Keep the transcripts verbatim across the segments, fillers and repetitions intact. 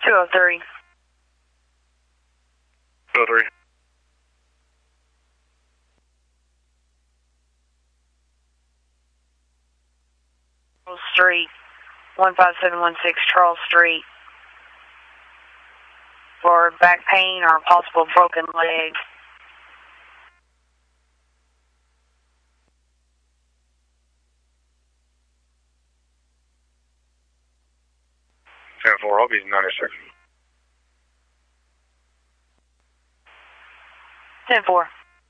two oh three. two oh three. Charles Street, one five seven one six Charles Street. For back pain or possible broken leg. ten four, I'll be ninety-six. ten four.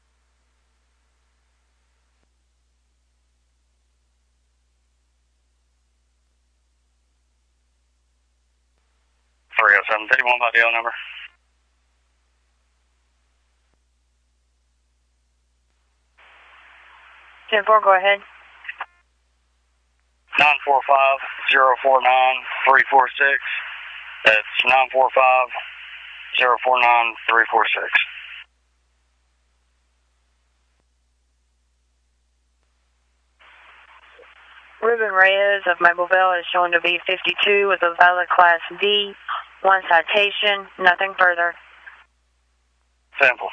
three oh seven, thirty-one by deal number. ten four, go ahead. nine four five, zero four nine, three four six. That's nine four five, zero four nine, three four six. Ruben Reyes of Mapleville is shown to be fifty-two with a valid Class D. One citation, nothing further. Sample.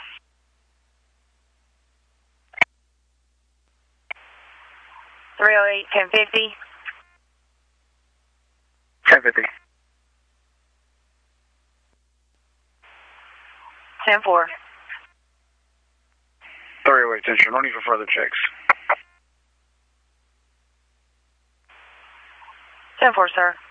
three oh eight, ten fifty. ten fifty. ten four. three oh eight, attention. No need for further checks. ten four, sir.